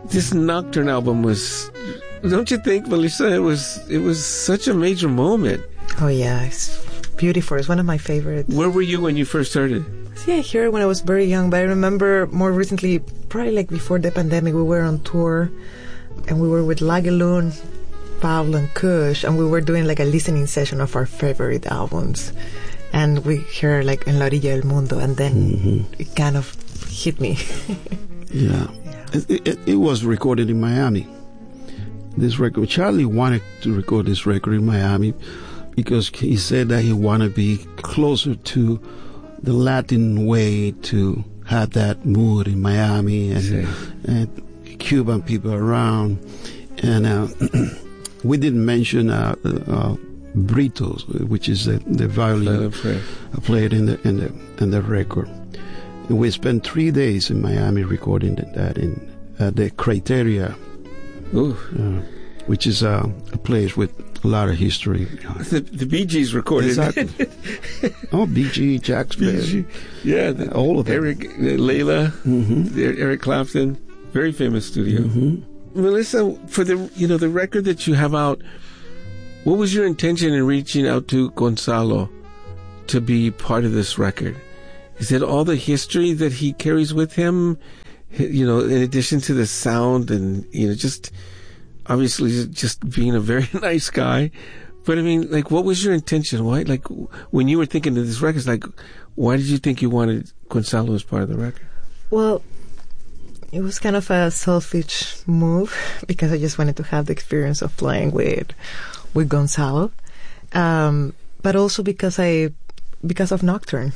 this Nocturne album was, don't you think, Melissa? It was such a major moment. Oh yeah, it's beautiful. It's one of my favorites. Where were you when you first heard it? See, I heard it when I was very young, but I remember more recently, probably like before the pandemic, we were on tour, and we were with Lagelun, Pablo, and Kush, and we were doing like a listening session of our favorite albums. And we heard like En la orilla del mundo, and then it kind of hit me. Yeah. It was recorded in Miami. This record, Charlie wanted to record this record in Miami because he said that he wanted to be closer to the Latin way, to have that mood in Miami and Cuban people around. And we didn't mention Britos, which is the violin played in the record. And we spent 3 days in Miami recording that in the Criteria, which is a place with a lot of history. The Bee Gees recorded. Exactly. Bee Gees, Jack Smith, all of them. Eric, Layla, Eric Clapton, very famous studio. Melissa, for the record that you have out, what was your intention in reaching out to Gonzalo to be part of this record? Is it all the history that he carries with him, in addition to the sound and, just obviously just being a very nice guy? But I mean, like, what was your intention? Why, like, when you were thinking of this record, like, why did you think you wanted Gonzalo as part of the record? Well, it was kind of a selfish move because I just wanted to have the experience of playing with Gonzalo. But also because of Nocturne.